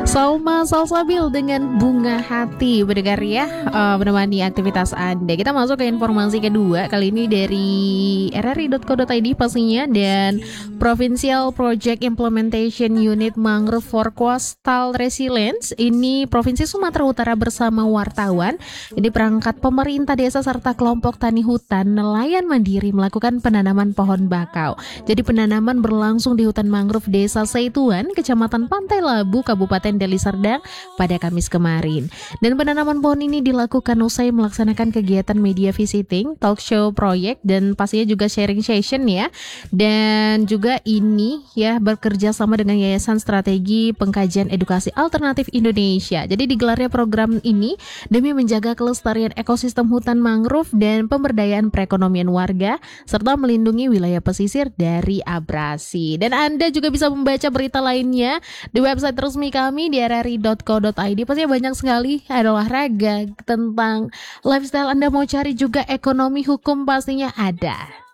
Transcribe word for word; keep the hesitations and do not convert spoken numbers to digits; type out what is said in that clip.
Salma Salsabil dengan Bunga Hati mendengar ya, uh, menemani aktivitas Anda. Kita masuk ke informasi kedua kali ini dari r r i dot co dot i d pastinya, dan Provincial Project Implementation Unit Mangrove for Coastal Resilience ini Provinsi Sumatera Utara bersama wartawan ini perangkat pemerintah desa serta kelompok tani hutan nelayan mandiri melakukan penanaman pohon bakau. Jadi penanaman berlangsung di hutan mangrove Desa Seituan, Kecamatan Pantai Labu, Kabupaten Deli Serdang pada Kamis kemarin. Dan penanaman pohon ini dilakukan usai melaksanakan kegiatan media visiting, talk show proyek, dan pastinya juga sharing session ya. Dan juga ini ya bekerja sama dengan Yayasan Strategi Pengkajian Edukasi Alternatif Indonesia. Jadi digelarnya program ini demi menjaga kelestarian ekosistem hutan mangrove dan pemberdayaan perekonomian warga serta melindungi wilayah pesisir dari abrasi. Dan Anda juga bisa membaca berita lainnya di website resmi kami di r r i dot co dot i d. Pastinya banyak sekali, ada olahraga, tentang lifestyle Anda mau cari juga ekonomi, hukum pastinya ada.